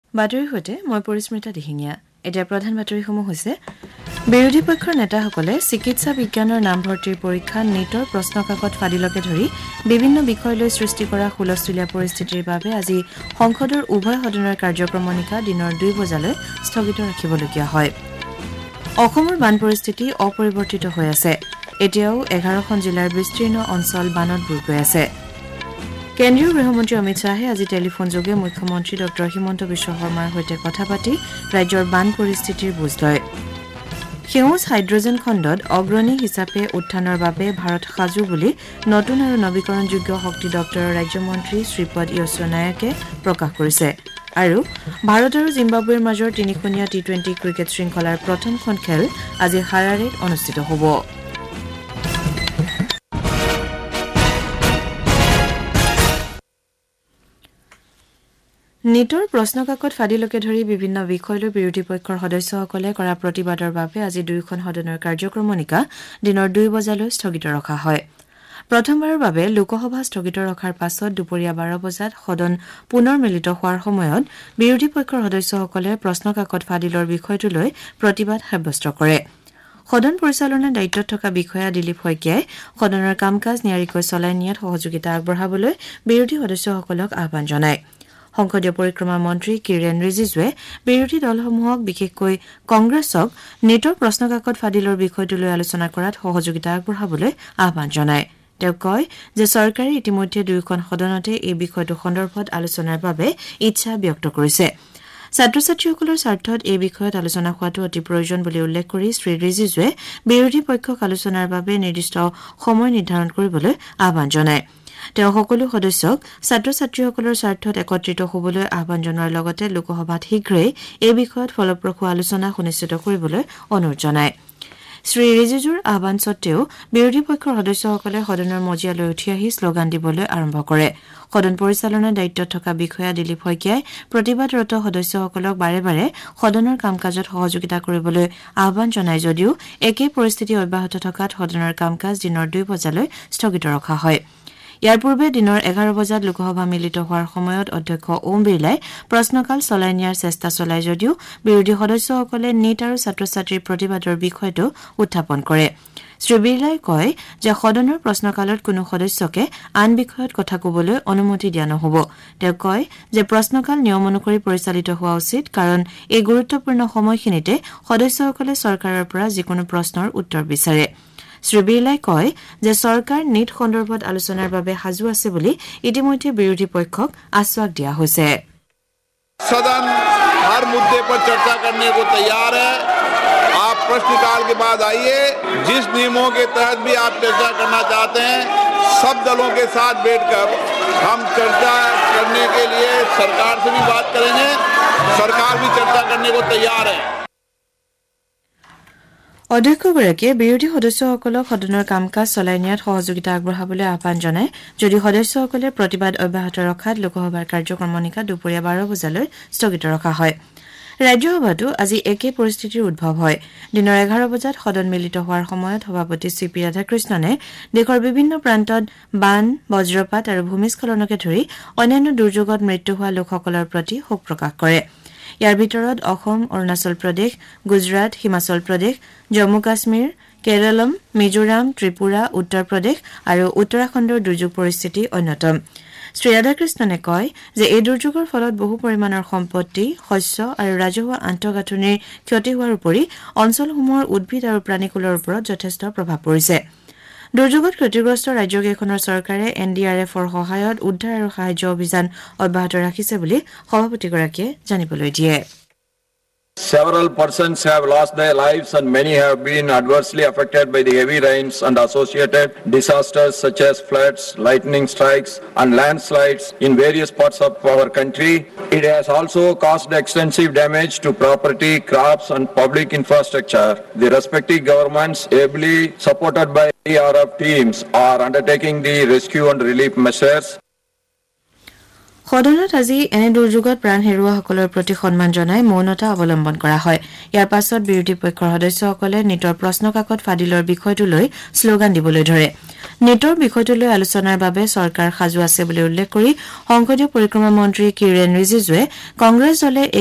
বাতৰি হতে মই পৰিস্মিতা দিহিঙিয়া এতিয়া প্ৰধান বাতৰিসমূহ হৈছে বিৰোধী পক্ষৰ নেতাসকলে চিকিৎসা বিজ্ঞানৰ নামভৰ্তিৰ পৰীক্ষা নিটৰ প্ৰশ্নকাকত ফাদিলকে ধৰি বিভিন্ন বিষয়লৈ সৃষ্টি কৰা হুলস্থুলীয়া পৰিস্থিতিৰ বাবে আজি সংসদৰ উভয় সদনৰ কাৰ্যক্ৰমণিকা দিনৰ 2 বজালৈ স্থগিত ৰাখিবলগীয়া হয় অসমৰ বান পৰিস্থিতি অপৰিৱৰ্তিত হৈ আছে এতিয়াও 11খন জিলাৰ বিস্তীৰ্ণ অঞ্চল বানত বুৰ গৈ আছে কেন্দ্ৰীয় গৃহমন্ত্ৰী অমিত শাহে আজি টেলিফোন যোগে মুখ্যমন্ত্ৰী ডক্টৰ হিমন্ত বিশ্ব শৰ্মাৰ সৈতে কথা পাতি ৰাজ্যৰ বান পৰিস্থিতিৰ বুজ লয় সেউজ হাইড্ৰজেন খণ্ডত অগ্ৰণী হিচাপে উত্থানৰ বাবে ভাৰত সাজু বুলি নতুন আৰু নৱীকৰণযোগ্য শক্তি দপ্তৰৰ ৰাজ্যমন্ত্ৰী শ্ৰীপদ য়শো নায়কে প্ৰকাশ কৰিছে আৰু ভাৰত আৰু জিম্বাবৱেৰ মাজৰ তিনিখনীয়া টি20 ক্ৰিকেট শৃংখলাৰ প্ৰথমখন খেল আজি হাৰাৰেত অনুষ্ঠিত হ'ব নিটৰ প্ৰশ্নকাকত ফাদিলকে ধৰি বিভিন্ন বিষয়লৈ বিৰোধী পক্ষৰ সদস্যসকলে কৰা প্ৰতিবাদৰ বাবে আজি দুয়োখন সদনৰ কাৰ্যক্ৰমণিকা দিনৰ 2 বজালৈ স্থগিত ৰখা হয় প্ৰথমবাৰৰ বাবে লোকসভা স্থগিত ৰখাৰ পাছত দুপৰীয়া 12 বজাত সদন পুনৰ মিলিত হোৱাৰ সময়ত বিৰোধী পক্ষৰ সদস্যসকলে প্ৰশ্নকাকত ফাদিলৰ বিষয়টোলৈ প্ৰতিবাদ সাব্যস্ত কৰে সদন পৰিচালনাৰ দায়িত্বত থকা বিষয়া দিলীপ শইকীয়াই সদনৰ কাম-কাজ নিয়াৰিকৈ চলাই নিয়াত সহযোগিতা আগবঢ়াবলৈ বিৰোধী সদস্যসকলক আহ্বান জনায় সংসদীয় পৰিক্ৰমা মন্ত্ৰী কিৰেণ ৰিজিজুৱে বিৰোধী দলসমূহক বিশেষকৈ কংগ্ৰেছক নিটৰ প্ৰশ্নকাকত ফাদিলৰ বিষয়টোলৈ আলোচনা কৰাত সহযোগিতা আগবঢ়াবলৈ আহ্বান জনায় তেওঁ কয় যে চৰকাৰে ইতিমধ্যে দুয়োখন সদনতে এই বিষয়টো সন্দৰ্ভত আলোচনাৰ বাবে ইচ্ছা ব্যক্ত কৰিছে ছাত্ৰ-ছাত্ৰীসকলৰ স্বাৰ্থত এই বিষয়ত আলোচনা হোৱাটো অতি প্ৰয়োজন বুলি উল্লেখ কৰি শ্ৰী ৰিজিজুৱে বিৰোধী পক্ষক আলোচনাৰ বাবে নিৰ্দিষ্ট সময় নিৰ্ধাৰণ কৰিবলৈ আহ্বান জনায় তেওঁ সকলো সদস্যক ছাত্ৰ-ছাত্ৰীসকলৰ স্বাৰ্থত একত্ৰিত হ'বলৈ আহ্বান জনোৱাৰ লগতে লোকসভাত শীঘ্ৰেই এই বিষয়ত ফলপ্ৰসূ আলোচনা সুনিশ্চিত কৰিবলৈ অনুৰোধ জনায় শ্ৰী ৰিজিজুৰ আহ্বান সত্ত্বেও বিৰোধী পক্ষৰ সদস্যসকলে সদনৰ মজিয়ালৈ উঠি আহি শ্লোগান দিবলৈ আৰম্ভ কৰে সদন পৰিচালনাৰ দায়িত্বত থকা বিষয়া দিলীপ শইকীয়াই প্ৰতিবাদৰত সদস্যসকলক বাৰে বাৰে সদনৰ কাম-কাজত সহযোগিতা কৰিবলৈ আহ্বান জনায় যদিও একেই পৰিস্থিতি অব্যাহত থকাত সদনৰ কাম-কাজ দিনৰ 2 বজালৈ স্থগিত ৰখা হয় ইয়াৰ পূৰ্বে দিনৰ 11 বজাত লোকসভা মিলিত হোৱাৰ সময়ত অধ্যক্ষ ওম বিৰলাই প্ৰশ্নকাল চলাই নিয়াৰ চেষ্টা চলাই যদিও বিৰোধী সদস্যসকলে নিট আৰু ছাত্ৰ-ছাত্ৰীৰ প্ৰতিবাদৰ বিষয়টো উত্থাপন কৰে শ্ৰী বিৰলাই কয় যে সদনৰ প্ৰশ্নকালত কোনো সদস্যকে আন বিষয়ত কথা ক'বলৈ অনুমতি দিয়া নহ'ব তেওঁ কয় যে প্ৰশ্নকাল নিয়ম অনুসৰি পৰিচালিত হোৱা উচিত কাৰণ এই গুৰুত্বপূৰ্ণ সময়খিনিতে সদস্যসকলে চৰকাৰৰ পৰা যিকোনো প্ৰশ্নৰ উত্তৰ বিচাৰে শ্ৰী বিৰলাই কয় যে চৰকাৰ নিট সন্দৰ্ভত আলোচনাৰ বাবে সাজু আছে বুলি ইতিমধ্যে বিৰোধী পক্ষক আশ্বাস দিয়া হৈছে सदन हर मुद्दे पर चर्चा करने को तैयार है आप प्रश्नकाल के बाद आइए जिस नियमों के तहत भी आप चर्चा करना चाहते हैं सब दलों के साथ बैठकर हम चर्चा करने के लिए सरकार से भी बात करेंगे सरकार भी चर्चा करने को तैयार है অধ্যক্ষগৰাকীয়ে বিৰোধী সদস্যসকলক সদনৰ কাম-কাজ চলাই নিয়াত সহযোগিতা আগবঢ়াবলৈ আহ্বান জনায় যদি সদস্যসকলে প্ৰতিবাদ অব্যাহত ৰখাত লোকসভাৰ কাৰ্যক্ৰমণিকা দুপৰীয়া 12 বজালৈ স্থগিত ৰখা হয় ৰাজ্যসভাতো আজি একেই পৰিস্থিতিৰ উদ্ভৱ হয় দিনৰ 11 বজাত সদন মিলিত হোৱাৰ সময়ত সভাপতি চিপি ৰাধাকৃষ্ণনে দেশৰ বিভিন্ন প্ৰান্তত বান বজ্ৰপাত আৰু ভূমিস্খলনকে ধৰি অন্যান্য দুৰ্যোগত মৃত্যু হোৱা লোকসকলৰ প্ৰতি শোক প্ৰকাশ কৰে ইয়াৰ ভিতৰত অসম অৰুণাচল প্ৰদেশ গুজৰাট হিমাচল প্ৰদেশ জম্মু কাশ্মীৰ কেৰালম মিজোৰাম ত্ৰিপুৰা উত্তৰ প্ৰদেশ আৰু উত্তৰাখণ্ডৰ দুৰ্যোগ পৰিস্থিতি অন্যতম শ্ৰী ৰাধাকৃষ্ণনে কয় যে এই দুৰ্যোগৰ ফলত বহু পৰিমাণৰ সম্পত্তি শস্য আৰু ৰাজহুৱা আন্তঃগাঁথনিৰ ক্ষতি হোৱাৰ উপৰি অঞ্চলসমূহৰ উদ্ভিদ আৰু প্ৰাণীকুলৰ ওপৰত যথেষ্ট প্ৰভাৱ পৰিছে দুৰ্যোগত ক্ষতিগ্ৰস্ত ৰাজ্যকেইখনৰ চৰকাৰে এনডিআৰএফৰ সহায়ত উদ্ধাৰ আৰু সাহায্য অভিযান অব্যাহত ৰাখিছে বুলি সভাপতিগৰাকীয়ে জানিবলৈ দিয়ে Several persons have lost their lives and many have been adversely affected by the heavy rains and associated disasters such as floods, lightning strikes and landslides in various parts of our country. It has also caused extensive damage to property, crops and public infrastructure. The respective governments, ably supported by ERF teams, are undertaking the rescue and relief measures. সদনত আজি এনে দুৰ্যোগত প্ৰাণ হেৰুওৱাসকলৰ প্ৰতি সন্মান জনাই মৌনতা অৱলম্বন কৰা হয় ইয়াৰ পাছত বিৰোধী পক্ষৰ সদস্যসকলে নিটৰ প্ৰশ্নকাকত ফাদিলৰ বিষয়টোলৈ শ্লোগান দিবলৈ ধৰে নিটৰ বিষয়টোলৈ আলোচনাৰ বাবে চৰকাৰ সাজু আছে বুলি উল্লেখ কৰি সংসদীয় পৰিক্ৰমা মন্ত্ৰী কিৰেণ ৰিজিজুৱে কংগ্ৰেছ দলে